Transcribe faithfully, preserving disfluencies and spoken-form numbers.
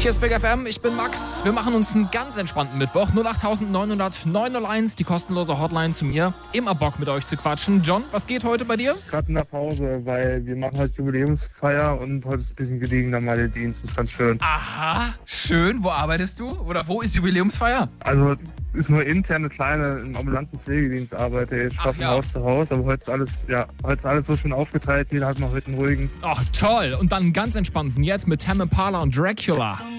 hier ist Big F M, ich bin Max. Wir machen uns einen ganz entspannten Mittwoch. null acht neun null null neun null eins, die kostenlose Hotline zu mir. Immer Bock mit euch zu quatschen. John, was geht heute bei dir? Gerade in der Pause, weil wir machen heute Jubiläumsfeier und heute ist ein bisschen gediegener Meldedienst. Das ist ganz schön. Aha, schön. Wo arbeitest du? Oder wo ist Jubiläumsfeier? Also ist nur interne kleine, im ambulanten Pflegedienst arbeite ich. Ich Ach von ja. Haus zu Haus, aber heute ist alles, ja, heute ist alles so schön aufgeteilt. Jeder hat mal heute einen ruhigen. Ach toll. Und dann einen ganz entspannten jetzt mit Tame Impala und Dracula.